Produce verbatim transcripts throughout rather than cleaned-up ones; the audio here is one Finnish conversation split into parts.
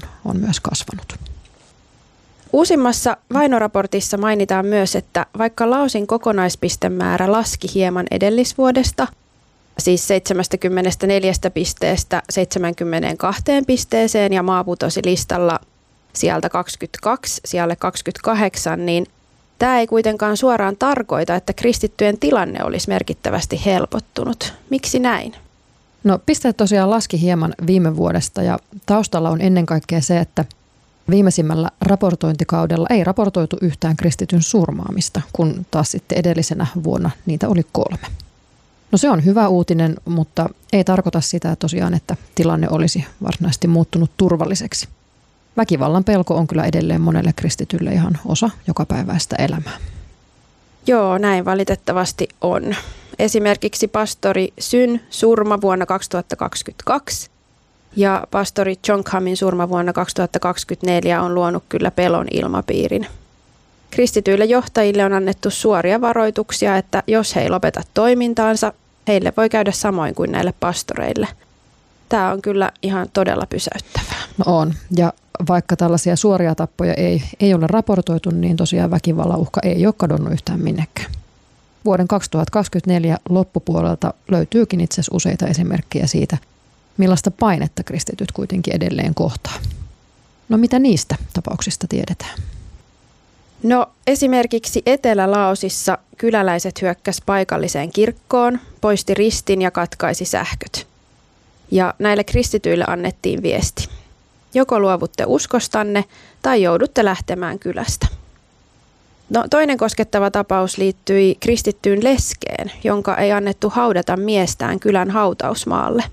on myös kasvanut. Uusimmassa vainoraportissa mainitaan myös, että vaikka Laosin kokonaispistemäärä laski hieman edellisvuodesta, siis seitsemänkymmentäneljä pisteestä seitsemänkymmentäkaksi pisteeseen ja maa putosi listalla sieltä kaksikymmentäkaksi, sijalle kaksikymmentäkahdeksan, niin tämä ei kuitenkaan suoraan tarkoita, että kristittyjen tilanne olisi merkittävästi helpottunut. Miksi näin? No pisteet tosiaan laski hieman viime vuodesta ja taustalla on ennen kaikkea se, että viimeisimmällä raportointikaudella ei raportoitu yhtään kristityn surmaamista, kun taas sitten edellisenä vuonna niitä oli kolme. No se on hyvä uutinen, mutta ei tarkoita sitä tosiaan, että tilanne olisi varsinaisesti muuttunut turvalliseksi. Väkivallan pelko on kyllä edelleen monelle kristitylle ihan osa jokapäiväistä elämää. Joo, näin valitettavasti on. Esimerkiksi pastori Syn surma vuonna kaksituhattakaksikymmentäkaksi ja pastori Jonkhamin surma vuonna kaksituhattakaksikymmentäneljä on luonut kyllä pelon ilmapiirin. Kristityille johtajille on annettu suoria varoituksia, että jos he ei lopeta toimintaansa, heille voi käydä samoin kuin näille pastoreille. Tämä on kyllä ihan todella pysäyttävää. No on, ja vaikka tällaisia suoria tappoja ei, ei ole raportoitu, niin tosiaan väkivallan uhka ei ole kadonnut yhtään minnekään. Vuoden kaksituhattakaksikymmentäneljä loppupuolelta löytyykin itse asiassa useita esimerkkejä siitä, millaista painetta kristityt kuitenkin edelleen kohtaa. No mitä niistä tapauksista tiedetään? No esimerkiksi Etelä-Laosissa kyläläiset hyökkäs paikalliseen kirkkoon, poisti ristin ja katkaisi sähköt. Ja näille kristityille annettiin viesti. Joko luovutte uskostanne tai joudutte lähtemään kylästä. No, toinen koskettava tapaus liittyi kristittyyn leskeen, jonka ei annettu haudata miestään kylän hautausmaalle.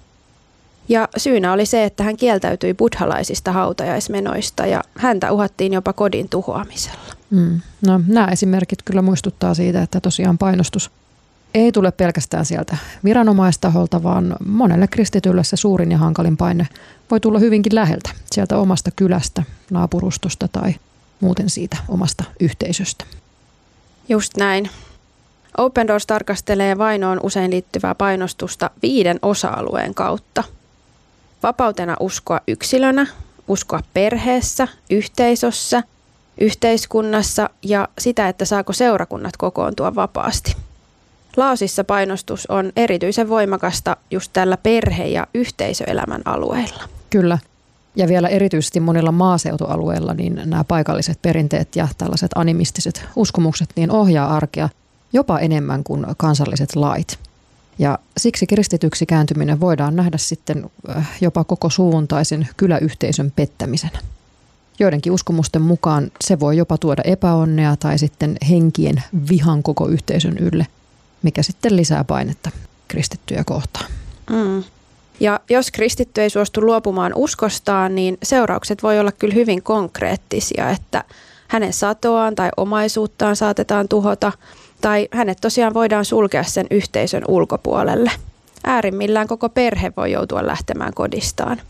Ja syynä oli se, että hän kieltäytyi buddhalaisista hautajaismenoista ja häntä uhattiin jopa kodin tuhoamisella. Mm. No, nämä esimerkit kyllä muistuttaa siitä, että tosiaan painostus ei tule pelkästään sieltä viranomaistaholta, vaan monelle kristitylle se suurin ja hankalin paine voi tulla hyvinkin läheltä, sieltä omasta kylästä, naapurustosta tai muuten siitä omasta yhteisöstä. Just näin. Open Doors tarkastelee vainoon usein liittyvää painostusta viiden osa-alueen kautta. Vapautena uskoa yksilönä, uskoa perheessä, yhteisössä, yhteiskunnassa ja sitä, että saako seurakunnat kokoontua vapaasti. Laosissa painostus on erityisen voimakasta just tällä perhe- ja yhteisöelämän alueilla. Kyllä. Ja vielä erityisesti monilla maaseutualueilla niin nämä paikalliset perinteet ja tällaiset animistiset uskomukset niin ohjaa arkea jopa enemmän kuin kansalliset lait. Ja siksi kristityksi kääntyminen voidaan nähdä sitten jopa koko suuntaisen kyläyhteisön pettämisenä. Joidenkin uskomusten mukaan se voi jopa tuoda epäonnea tai sitten henkien vihan koko yhteisön ylle, mikä sitten lisää painetta kristittyjä kohtaan. Mm. Ja jos kristitty ei suostu luopumaan uskostaan, niin seuraukset voi olla kyllä hyvin konkreettisia, että hänen satoaan tai omaisuuttaan saatetaan tuhota, tai hänet tosiaan voidaan sulkea sen yhteisön ulkopuolelle. Äärimmillään koko perhe voi joutua lähtemään kodistaan.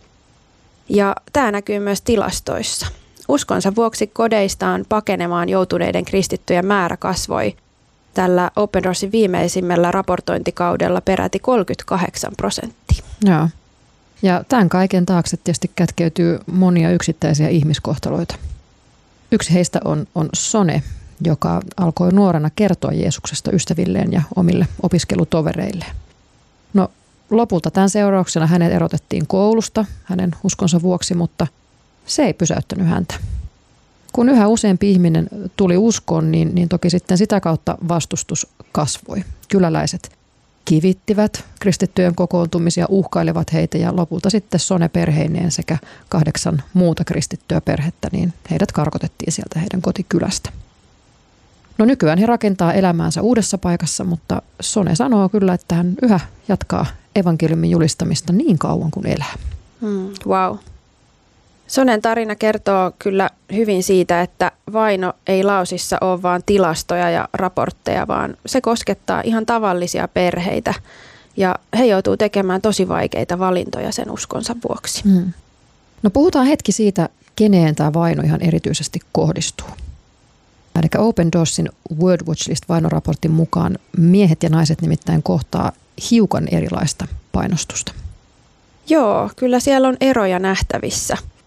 Ja tämä näkyy myös tilastoissa. Uskonsa vuoksi kodeistaan pakenemaan joutuneiden kristittyjen määrä kasvoi tällä Open Doorsin viimeisimmällä raportointikaudella peräti kolmekymmentäkahdeksan prosenttia. Joo. Ja tämän kaiken taakse tietysti kätkeytyy monia yksittäisiä ihmiskohtaloita. Yksi heistä on, on Sone, joka alkoi nuorena kertoa Jeesuksesta ystävilleen ja omille opiskelutovereilleen. No lopulta tämän seurauksena hänet erotettiin koulusta hänen uskonsa vuoksi, mutta se ei pysäyttänyt häntä. Kun yhä useampi ihminen tuli uskoon, niin, niin toki sitten sitä kautta vastustus kasvoi. Kyläläiset kivittivät kristittyjen kokoontumisia, uhkailevat heitä ja lopulta sitten Sone perheineen sekä kahdeksan muuta kristittyä perhettä, niin heidät karkotettiin sieltä heidän kotikylästä. No nykyään he rakentaa elämäänsä uudessa paikassa, mutta Sone sanoo kyllä, että hän yhä jatkaa evankeliumin julistamista niin kauan kuin elää. Hmm, wow. Sonen tarina kertoo kyllä hyvin siitä, että vaino ei Laosissa ole vain tilastoja ja raportteja, vaan se koskettaa ihan tavallisia perheitä ja he joutuu tekemään tosi vaikeita valintoja sen uskonsa vuoksi. Hmm. No puhutaan hetki siitä, keneen tämä vaino ihan erityisesti kohdistuu. Eli Open Doorsin World Watch List-vainoraportin mukaan miehet ja naiset nimittäin kohtaa hiukan erilaista painostusta. Joo, kyllä siellä on eroja nähtävissä.